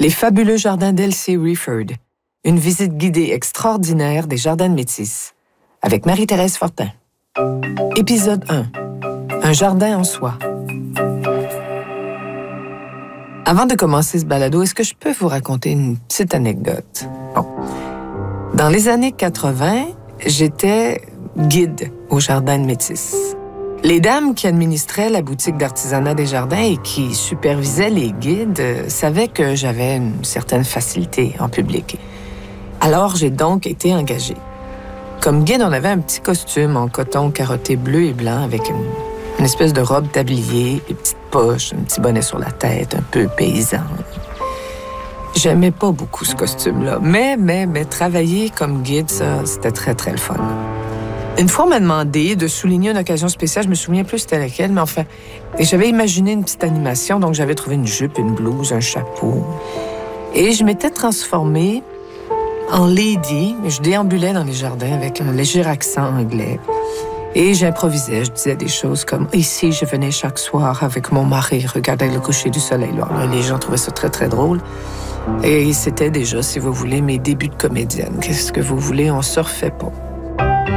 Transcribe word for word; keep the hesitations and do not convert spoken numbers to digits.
Les fabuleux jardins d'Elsie Rifford. Une visite guidée extraordinaire des jardins de Métis. Avec Marie-Thérèse Fortin. Épisode un. Un jardin en soi. Avant de commencer ce balado, est-ce que je peux vous raconter une petite anecdote? Bon. Dans les années quatre-vingt, j'étais guide au jardin de Métis. Les dames qui administraient la boutique d'artisanat des jardins et qui supervisaient les guides euh, savaient que j'avais une certaine facilité en public. Alors, j'ai donc été engagée. Comme guide, on avait un petit costume en coton carotté bleu et blanc avec une, une espèce de robe tablier, des petites poches, un petit bonnet sur la tête, un peu paysan. J'aimais pas beaucoup ce costume-là, mais, mais, mais travailler comme guide, ça, c'était très, très le fun. Une fois, on m'a demandé de souligner une occasion spéciale. Je me souviens plus c'était laquelle, mais enfin, j'avais imaginé une petite animation, donc j'avais trouvé une jupe, une blouse, un chapeau. Et je m'étais transformée en lady. Je déambulais dans les jardins avec un léger accent anglais. Et j'improvisais, je disais des choses comme « Ici, je venais chaque soir avec mon mari regarder le coucher du soleil. » Là, les gens trouvaient ça très, très drôle. Et c'était déjà, si vous voulez, mes débuts de comédienne. Qu'est-ce que vous voulez, on surfait pas.